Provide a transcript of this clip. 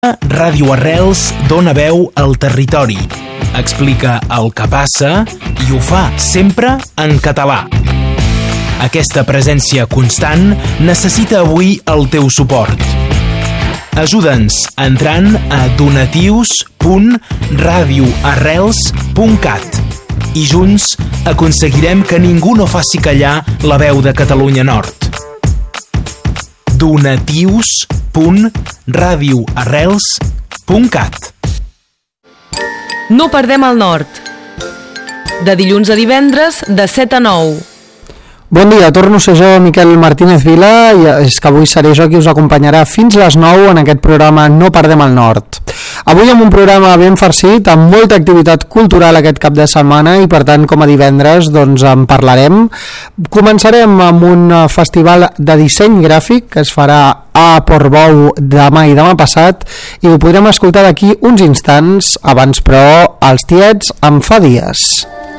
Ràdio Arrels dona veu al territori. Explica el que passa i ho fa sempre en català. Aquesta presència constant necessita avui el teu suport. Ajuda'ns entrant a donatius.radioarrels.cat i junts aconseguirem que ningú no faci callar la veu de Catalunya Nord. donatius.radioarrels.cat. No perdem el nord. De dilluns a divendres, de 7 a 9. Bon dia, torno a ser jo, Miquel Martínez Vila, i és que avui seré jo qui us acompanyarà fins les 9 en aquest programa No perdem el nord. Avui amb un programa ben farcit, amb molta activitat cultural aquest cap de setmana i per tant com a divendres doncs en parlarem. Començarem amb un festival de disseny gràfic que es farà a Portbou demà i demà passat i ho podrem escoltar d'aquí uns instants. Abans però, els tiets em fa dies.